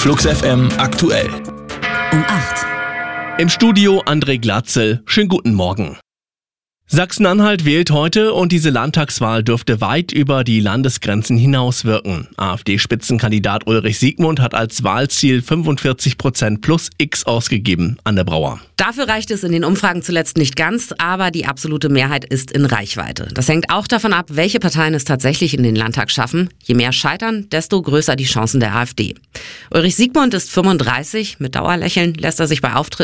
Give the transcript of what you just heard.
Flux FM aktuell. Um 8. Im Studio André Glatzel. Schönen guten Morgen. Sachsen-Anhalt wählt heute und diese Landtagswahl dürfte weit über die Landesgrenzen hinaus wirken. AfD-Spitzenkandidat Ulrich Siegmund hat als Wahlziel 45% plus X ausgegeben. Anne Brauer. Dafür reicht es in den Umfragen zuletzt nicht ganz, aber die absolute Mehrheit ist in Reichweite. Das hängt auch davon ab, welche Parteien es tatsächlich in den Landtag schaffen. Je mehr scheitern, desto größer die Chancen der AfD. Ulrich Siegmund ist 35, mit Dauerlächeln lässt er sich bei Auftritten